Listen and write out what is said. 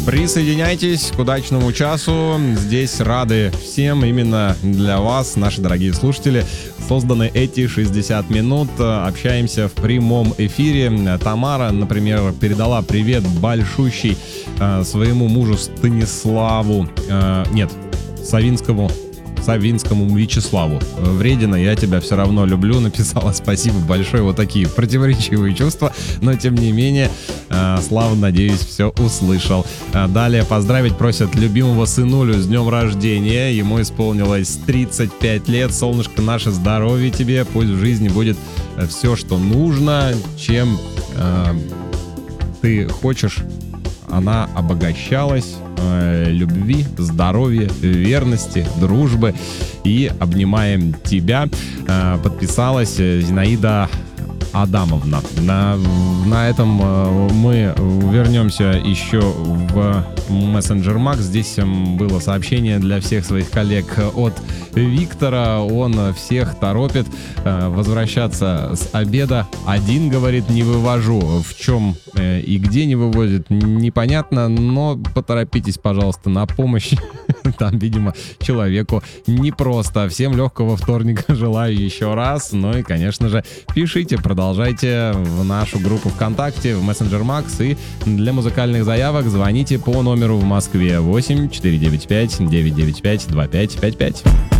Присоединяйтесь к удачному часу. Здесь рады всем. Именно для вас, наши дорогие слушатели, созданы эти 60 минут. Общаемся в прямом эфире. Тамара, например, передала привет большущий своему мужу Станиславу. Савинскому Вячеславу. Вредина, я тебя все равно люблю, написала. Спасибо большое. Вот такие противоречивые чувства, но тем не менее, Слава, надеюсь, все услышал. Далее поздравить просят любимого сынулю с днем рождения. Ему исполнилось 35 лет. Солнышко наше, здоровье тебе. Пусть в жизни будет все, что нужно, чем ты хочешь. Она обогащалась. Любви, здоровья, верности, дружбы. И обнимаем тебя. Подписалась Зинаида Адамовна. На этом мы вернемся еще в Messenger Max. Здесь было сообщение для всех своих коллег от Виктора. Он всех торопит возвращаться с обеда. Один, говорит, не вывожу. В чем и где не вывозит, непонятно, но поторопитесь, пожалуйста, на помощь. Там, видимо, человеку непросто. Всем легкого вторника желаю еще раз. Ну и, конечно же, пишите, продолжайте в нашу группу ВКонтакте, в Messenger Max. И для музыкальных заявок звоните по номеру в Москве 8 495 995 2555.